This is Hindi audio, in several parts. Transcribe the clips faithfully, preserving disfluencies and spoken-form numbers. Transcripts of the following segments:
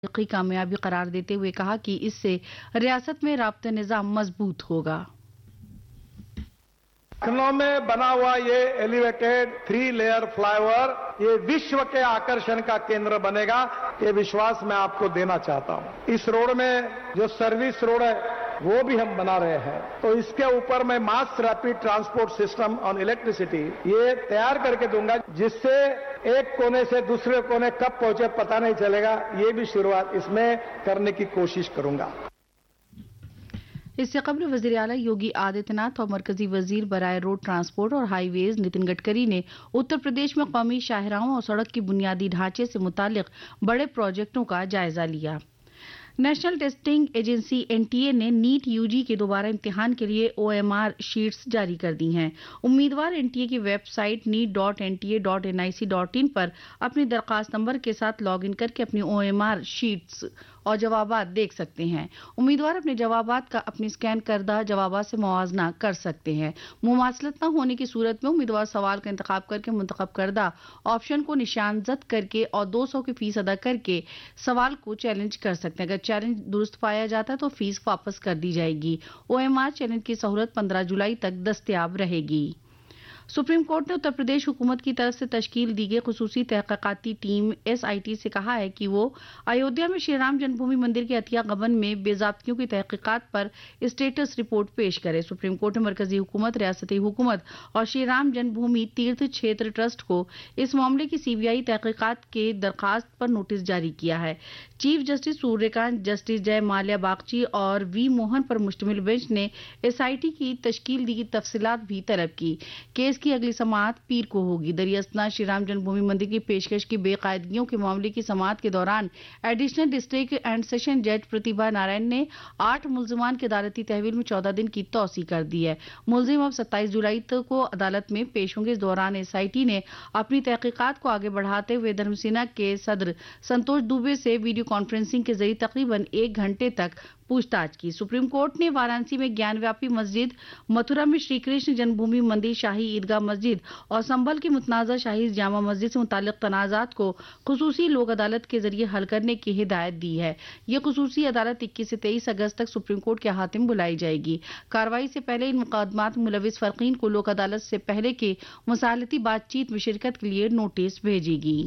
की कामयाबी करार देते हुए कहा कि इससे रियासत में राब्ता निजाम मजबूत होगा। लखनऊ में बना हुआ ये एलिवेटेड थ्री लेयर फ्लाईओवर ये विश्व के आकर्षण का केंद्र बनेगा, ये विश्वास मैं आपको देना चाहता हूं। इस रोड में जो सर्विस रोड है वो भी हम बना रहे हैं, तो इसके ऊपर मैं mass rapid transport system on electricity ये तैयार करके दूंगा, जिससे एक कोने से दूसरे कोने कब पहुंचे पता नहीं चलेगा। ये भी शुरुआत इसमें करने की कोशिश करूंगा। इससे कबल वजीर आला योगी आदित्यनाथ और मरकजी वजीर बराए रोड ट्रांसपोर्ट और हाईवेज नितिन गडकरी ने उत्तर प्रदेश में कौमी शाहराहों और सड़क की बुनियादी ढांचे से मुतालिक बड़े प्रोजेक्टों का जायजा लिया। नेशनल टेस्टिंग एजेंसी एनटीए ने नीट यूजी के दोबारा इम्तिहान के लिए ओएमआर शीट्स जारी कर दी हैं। उम्मीदवार एनटीए की website NEET dot N T A dot N I C dot in पर अपनी दरखास्त नंबर के साथ लॉगिन करके अपनी ओएमआर शीट्स और जवाबात देख सकते हैं। उम्मीदवार अपने जवाबात का अपनी स्कैन करदा जवाबात से मुआवजना कर सकते हैं। मुमासलत न होने की सूरत में उम्मीदवार सवाल का इंतखाब करके मुंतखब करदा ऑप्शन को निशानजद करके और दो सौ की फीस अदा करके सवाल को चैलेंज कर सकते हैं। अगर चैलेंज दुरुस्त पाया जाता है तो फीस वापस कर दी जाएगी। ओएमआर चैलेंज की सहूलत पंद्रह जुलाई तक दस्तयाब रहेगी। सुप्रीम कोर्ट ने उत्तर प्रदेश हुकूमत की तरफ से तश्कील दी गई खुसूसी तहकीकाती टीम एसआईटी से कहा है कि वो अयोध्या में श्री राम जन्मभूमि मंदिर के अतिया गबन में बेजाब्तियों की तहकीकात पर स्टेटस रिपोर्ट पेश करे। सुप्रीम कोर्ट ने मरकजी हुकूमत, रियासती हुकूमत और श्री राम जन्मभूमि तीर्थ क्षेत्र ट्रस्ट को इस मामले की सीबीआई तहकीकात के दरखास्त पर नोटिस जारी किया है। चीफ जस्टिस सूर्यकांत, जस्टिस जय माल्या बागची और वी मोहन पर मुश्तमिल बेंच ने एसआईटी की तश्कील दी तफसीलात भी तलब की। केस की अगली समाअत पीर को होगी। दरियासना श्री राम जन्मभूमि मंदिर की पेशकश की बेकायदगियों के मामले की समाअत के दौरान एडिशनल डिस्ट्रिक्ट एंड सेशन जज प्रतिभा नारायण ने आठ मुल्जिमान की अदालती तहवील में चौदह दिन की तौसी कर दी है। मुल्जिम अब सत्ताईस जुलाई तक को अदालत में पेश होंगे। इस दौरान एसआईटी ने अपनी तहकीकात को आगे बढ़ाते हुए धर्मसेना के सदर संतोष दुबे से वीडियो कॉन्फ्रेंसिंग के जरिए तकरीबन एक घंटे तक पूछताछ की। सुप्रीम कोर्ट ने वाराणसी में ज्ञानव्यापी मस्जिद, मथुरा में श्री कृष्ण जन्मभूमि मंदिर, शाही ईदगाह मस्जिद और संभल की मुतनाज़ा शाही जामा मस्जिद से मुताल्लिक तनाज़ात को खुसूसी लोक अदालत के जरिए हल करने की हिदायत दी है। ये खुसूसी अदालत इक्कीस से तेईस अगस्त तक सुप्रीम कोर्ट के अहाते में बुलाई जाएगी। कार्रवाई से पहले इन मुकदमात में मुलविस फर्कीन को लोक अदालत से पहले के मुसालती बातचीत में शिरकत के लिए नोटिस भेजेगी।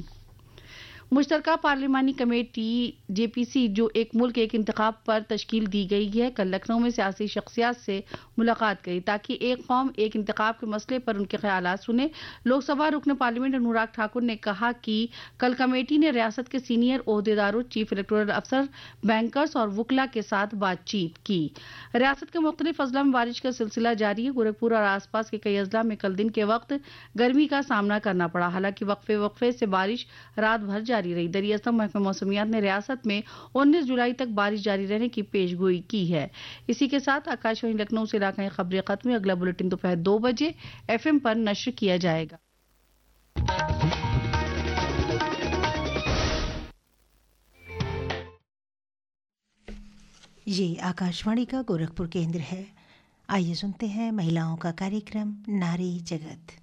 मुश्तरका पार्लिमानी कमेटी जेपीसी जो एक मुल्क एक इंतखाब पर तश्कील दी गई है, कल लखनऊ में सियासी शख्सियात से मुलाकात करी ताकि एक कौम एक इंतखाब के मसले पर उनके ख्यालात सुने। लोकसभा रुकन पार्लियामेंट अनुराग ठाकुर ने कहा कि कल कमेटी ने रियासत के सीनियर ओहदेदारों, चीफ इलेक्टोरल अफसर, बैंकर्स और वकला के साथ बातचीत की। रियासत के मुख्तलिफ अजला में बारिश का सिलसिला जारी है। गोरखपुर और आसपास के कई अजला में कल दिन के वक्त गर्मी का सामना करना पड़ा। हालांकि वक्फे वक्फे से बारिश रात भर जारी रही। दरियासत महकमा मौसमियात ने रियासत में उन्नीस जुलाई तक बारिश जारी रहने की पेशगोई की है। इसी के साथ आकाशवाणी लखनऊ से इलाकाई खबरें खत्म हुई। अगला बुलेटिन दोपहर दो बजे एफएम पर नश्र किया जाएगा। ये आकाशवाणी का गोरखपुर केंद्र है। आइए सुनते हैं महिलाओं का कार्यक्रम नारी जगत।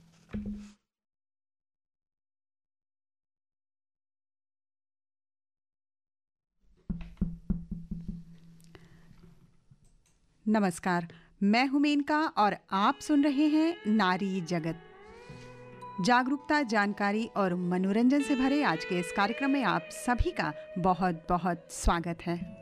नमस्कार, मैं हूं मेनका और आप सुन रहे हैं नारी जगत। जागरूकता, जानकारी और मनोरंजन से भरे आज के इस कार्यक्रम में आप सभी का बहुत बहुत स्वागत है।